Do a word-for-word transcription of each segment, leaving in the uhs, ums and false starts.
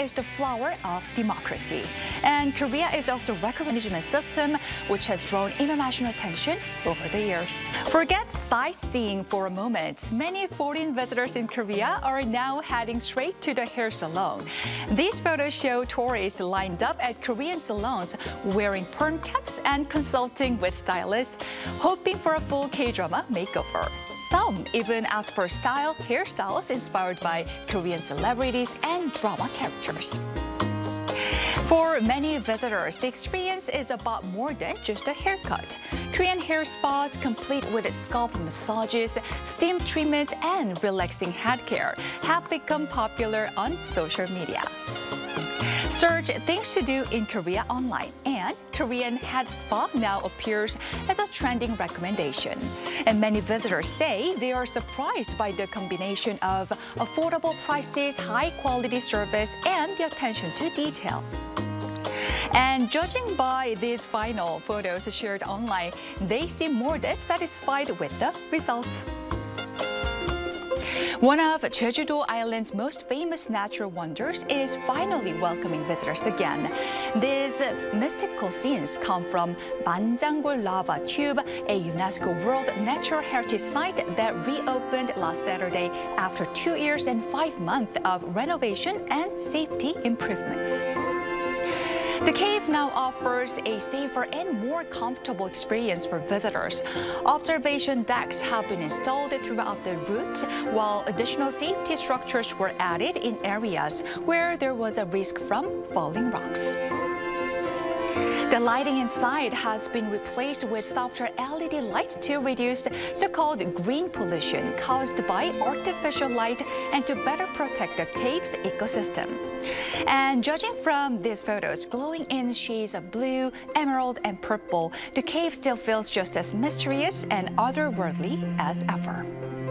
is the flower of democracy. And Korea is also a recognition system which has drawn international attention over the years. Forget sightseeing for a moment. Many foreign visitors in Korea are now heading straight to the hair salon. These photos show tourists lined up at Korean salons wearing perm caps and consulting with stylists, hoping for a full K-drama makeover. Some even ask for style hairstyles inspired by Korean celebrities and drama characters. For many visitors, the experience is about more than just a haircut. Korean hair spas, complete with scalp massages, steam treatments, and relaxing head care, have become popular on social media. Search things to do in Korea online, and Korean head spa now appears as a trending recommendation. And many visitors say they are surprised by the combination of affordable prices, high-quality service, and the attention to detail. And judging by these final photos shared online, they seem more than satisfied with the results. One of Jeju-do Island's most famous natural wonders is finally welcoming visitors again. These mystical scenes come from Manjanggul Lava Tube, a UNESCO World Natural Heritage Site that reopened last Saturday after two years and five months of renovation and safety improvements. The cave now offers a safer and more comfortable experience for visitors. Observation decks have been installed throughout the route, while additional safety structures were added in areas where there was a risk from falling rocks. The lighting inside has been replaced with softer L E D lights to reduce so-called green pollution caused by artificial light and to better protect the cave's ecosystem. And judging from these photos, glowing in shades of blue, emerald, and purple, the cave still feels just as mysterious and otherworldly as ever.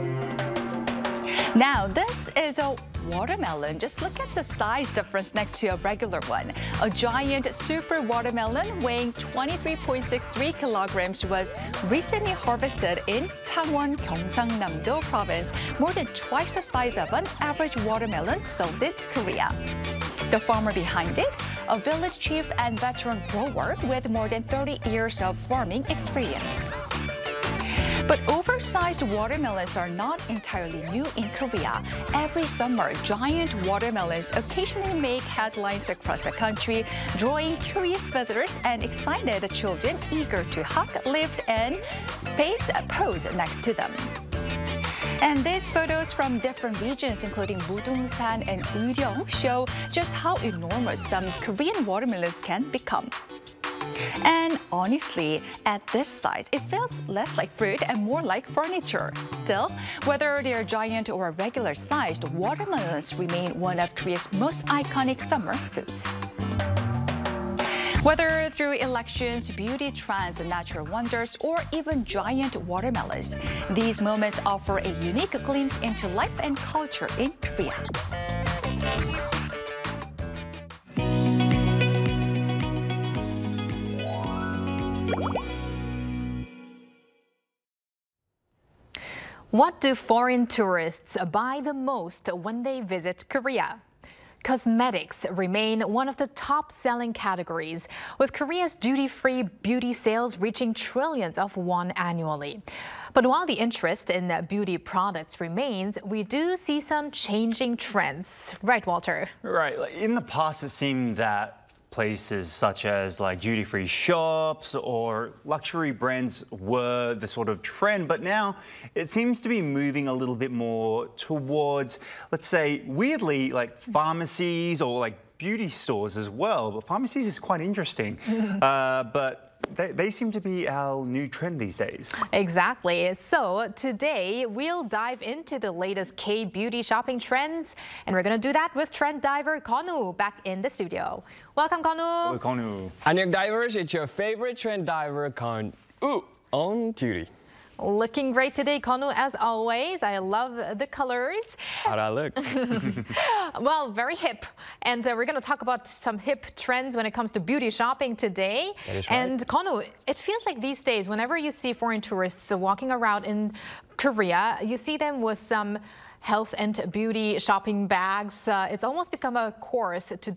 Now, this is a watermelon. Just look at the size difference next to a regular one. A giant super watermelon weighing twenty-three point six three kilograms was recently harvested in Changwon, Gyeongsang-namdo province, more than twice the size of an average watermelon sold in Korea. The farmer behind it, a village chief and veteran grower with more than thirty years of farming experience. But oversized watermelons are not entirely new in Korea. Every summer, giant watermelons occasionally make headlines across the country, drawing curious visitors and excited children eager to hug, lift, and space pose next to them. And these photos from different regions, including Mudungsan and Uryong, show just how enormous some Korean watermelons can become. And honestly, at this size, it feels less like fruit and more like furniture. Still, whether they're giant or regular-sized, watermelons remain one of Korea's most iconic summer foods. Whether through elections, beauty trends, natural wonders, or even giant watermelons, these moments offer a unique glimpse into life and culture in Korea. What do foreign tourists buy the most when they visit Korea? Cosmetics remain one of the top-selling categories, with Korea's duty-free beauty sales reaching trillions of won annually. But while the interest in beauty products remains, we do see some changing trends. Right, Walter? Right. In the past, it seemed that places such as like duty-free shops or luxury brands were the sort of trend, but now it seems to be moving a little bit more towards, let's say, weirdly, like pharmacies or like beauty stores as well. But pharmacies is quite interesting. uh, but They, they seem to be our new trend these days. Exactly. So today we'll dive into the latest K-beauty shopping trends, and we're going to do that with trend diver Konu back in the studio. Welcome, Konu. Hello, Konu. 안녕, divers. It's your favorite trend diver, Konu, on duty. Looking great today, Konu, as always. I love the colors. How'd I look? Well, very hip. And uh, we're going to talk about some hip trends when it comes to beauty shopping today. That is right. And Konu, it feels like these days, whenever you see foreign tourists walking around in Korea, you see them with some health and beauty shopping bags. Uh, it's almost become a course to